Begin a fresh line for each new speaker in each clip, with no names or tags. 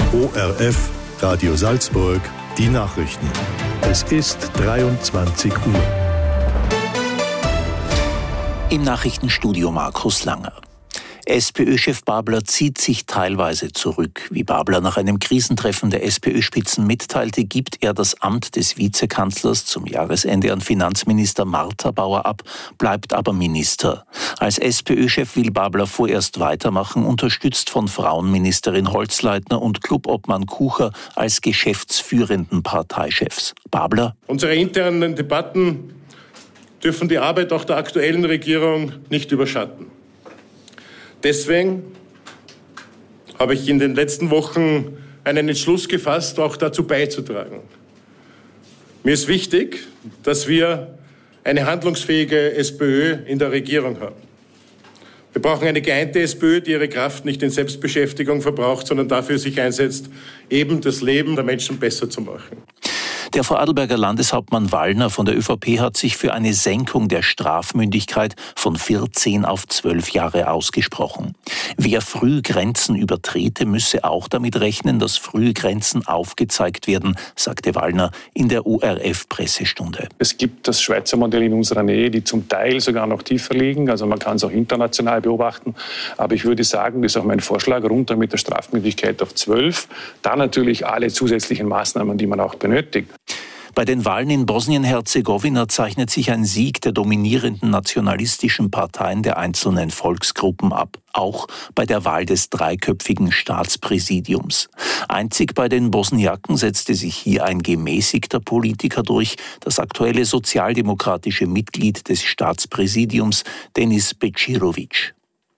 ORF, Radio Salzburg, die Nachrichten. Es ist 23 Uhr.
Im Nachrichtenstudio Markus Langer. SPÖ-Chef Babler zieht sich teilweise zurück. Wie Babler nach einem Krisentreffen der SPÖ-Spitzen mitteilte, gibt er das Amt des Vizekanzlers zum Jahresende an Finanzminister Martha Bauer ab, bleibt aber Minister. Als SPÖ-Chef will Babler vorerst weitermachen, unterstützt von Frauenministerin Holzleitner und Clubobmann Kucher als geschäftsführenden Parteichefs. Babler:
Unsere internen Debatten dürfen die Arbeit auch der aktuellen Regierung nicht überschatten. Deswegen habe ich in den letzten Wochen einen Entschluss gefasst, auch dazu beizutragen. Mir ist wichtig, dass wir eine handlungsfähige SPÖ in der Regierung haben. Wir brauchen eine geeinte SPÖ, die ihre Kraft nicht in Selbstbeschäftigung verbraucht, sondern dafür sich einsetzt, eben das Leben der Menschen besser zu machen.
Der Vorarlberger Landeshauptmann Wallner von der ÖVP hat sich für eine Senkung der Strafmündigkeit von 14 auf 12 Jahre ausgesprochen. Wer früh Grenzen übertrete, müsse auch damit rechnen, dass früh Grenzen aufgezeigt werden, sagte Wallner in der ORF-Pressestunde.
Es gibt das Schweizer Modell in unserer Nähe, die zum Teil sogar noch tiefer liegen. Also man kann es auch international beobachten. Aber ich würde sagen, das ist auch mein Vorschlag, runter mit der Strafmündigkeit auf 12. Dann natürlich alle zusätzlichen Maßnahmen, die man auch benötigt.
Bei den Wahlen in Bosnien-Herzegowina zeichnet sich ein Sieg der dominierenden nationalistischen Parteien der einzelnen Volksgruppen ab, auch bei der Wahl des dreiköpfigen Staatspräsidiums. Einzig bei den Bosniaken setzte sich hier ein gemäßigter Politiker durch, das aktuelle sozialdemokratische Mitglied des Staatspräsidiums, Denis Bećirović.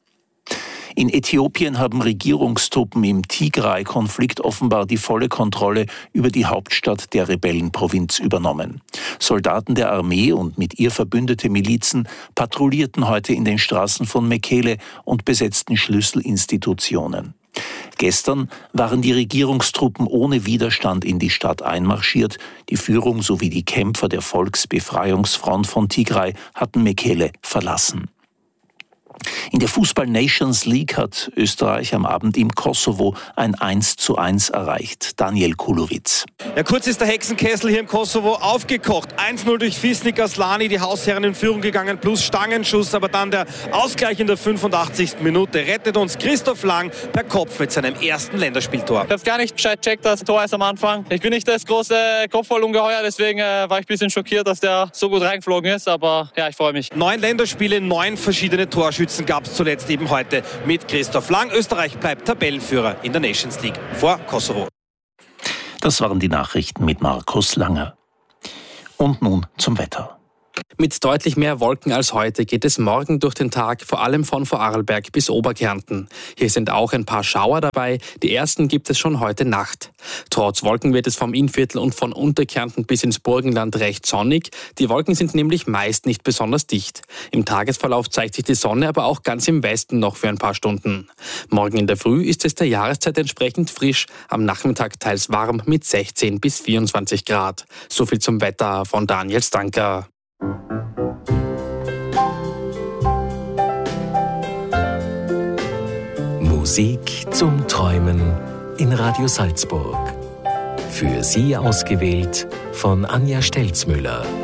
In Äthiopien haben Regierungstruppen im Tigray-Konflikt offenbar die volle Kontrolle über die Hauptstadt der Rebellenprovinz übernommen. Soldaten der Armee und mit ihr verbündete Milizen patrouillierten heute in den Straßen von Mekele und besetzten Schlüsselinstitutionen. Gestern waren die Regierungstruppen ohne Widerstand in die Stadt einmarschiert. Die Führung sowie die Kämpfer der Volksbefreiungsfront von Tigray hatten Mekele verlassen. In der Fußball-Nations League hat Österreich am Abend im Kosovo ein 1:1 erreicht. Daniel Kulowitz.
Ja, kurz ist der Hexenkessel hier im Kosovo aufgekocht. 1:0 durch Fisnik Aslani, die Hausherren in Führung gegangen, plus Stangenschuss. Aber dann der Ausgleich in der 85. Minute rettet uns Christoph Lang per Kopf mit seinem ersten Länderspieltor.
Ich habe gar nicht Bescheid gecheckt, dass das Tor ist am Anfang. Ich bin nicht das große Kopfballungeheuer, deswegen war ich ein bisschen schockiert, dass der so gut reingeflogen ist. Aber ja, ich freue mich. 9 Länderspiele, 9 verschiedene Torschützen gab es zuletzt eben heute mit Christoph Lang. Österreich bleibt Tabellenführer in der Nations League vor Kosovo.
Das waren die Nachrichten mit Markus Langer. Und nun zum Wetter.
Mit deutlich mehr Wolken als heute geht es morgen durch den Tag, vor allem von Vorarlberg bis Oberkärnten. Hier sind auch ein paar Schauer dabei, die ersten gibt es schon heute Nacht. Trotz Wolken wird es vom Innviertel und von Unterkärnten bis ins Burgenland recht sonnig. Die Wolken sind nämlich meist nicht besonders dicht. Im Tagesverlauf zeigt sich die Sonne aber auch ganz im Westen noch für ein paar Stunden. Morgen in der Früh ist es der Jahreszeit entsprechend frisch, am Nachmittag teils warm mit 16 bis 24 Grad. So viel zum Wetter von Daniel Stanker.
Musik zum Träumen in Radio Salzburg. Für Sie ausgewählt von Anja Stelzmüller.